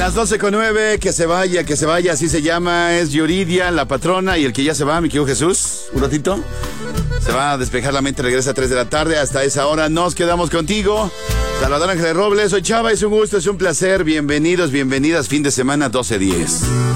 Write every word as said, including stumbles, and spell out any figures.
las doce con nueve, que se vaya, que se vaya, así se llama, es Yuridia, la patrona, y el que ya se va, mi querido Jesús, un ratito, se va a despejar la mente, regresa a tres de la tarde, hasta esa hora nos quedamos contigo. Salvador Ángeles Robles, soy Chava, es un gusto, es un placer, bienvenidos, bienvenidas, fin de semana doce diez.